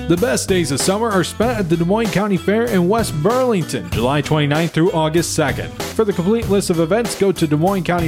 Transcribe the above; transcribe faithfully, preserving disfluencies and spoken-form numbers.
The best days of summer are spent at the Des Moines County Fair in West Burlington, July twenty-ninth through August second. For the complete list of events, go to Des Moines County